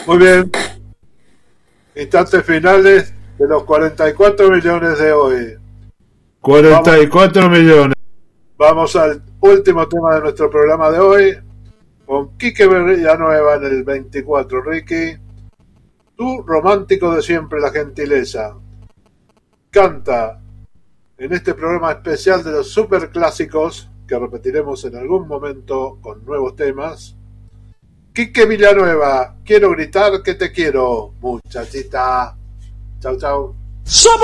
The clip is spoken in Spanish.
Muy bien. Instantes finales de los 44 millones de hoy. 44 millones. Vamos al último tema de nuestro programa de hoy, con Quique Villanueva en el 24. Ricky, tú romántico de siempre, la gentileza, canta en este programa especial de los superclásicos, que repetiremos en algún momento con nuevos temas. Quique Villanueva, quiero gritar que te quiero, muchachita. Chau, chau.